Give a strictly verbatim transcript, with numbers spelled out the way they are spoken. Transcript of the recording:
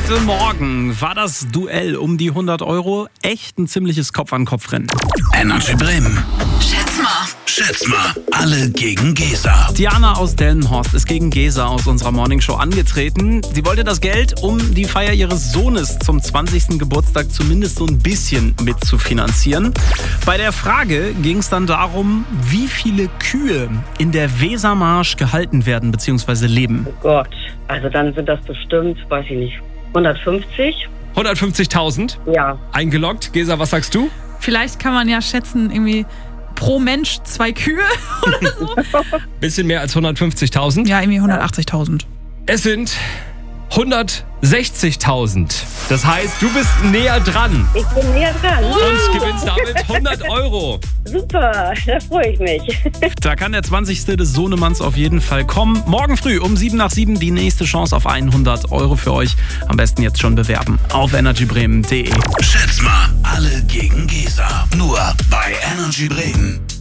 Heute Morgen war das Duell um die hundert Euro echt ein ziemliches Kopf-an-Kopf-Rennen. Energy Bremen. Schätz mal. Schätz mal. Alle gegen Gesa. Diana aus Delmenhorst ist gegen Gesa aus unserer Morningshow angetreten. Sie wollte das Geld, um die Feier ihres Sohnes zum zwanzigsten Geburtstag zumindest so ein bisschen mitzufinanzieren. Bei der Frage ging es dann darum, wie viele Kühe in der Wesermarsch gehalten werden bzw. leben. Oh Gott, also dann sind das bestimmt, weiß ich nicht, hundertfünfzig? hundertfünfzigtausend? Ja. Eingeloggt. Gesa, was sagst du? Vielleicht kann man ja schätzen, irgendwie pro Mensch zwei Kühe oder so. Bisschen mehr als hundertfünfzigtausend. Ja, irgendwie hundertachtzigtausend. Es sind hundertsechzigtausend. Das heißt, du bist näher dran Ich bin näher dran. und gewinnst damit hundert Euro. Super, da freue ich mich. Da kann der zwanzigste des Sohnemanns auf jeden Fall kommen. Morgen früh um sieben nach sieben die nächste Chance auf hundert Euro für euch. Am besten jetzt schon bewerben auf energy bremen punkt de. Schätz mal. Alle gegen Gesa. Nur bei Energy Bremen.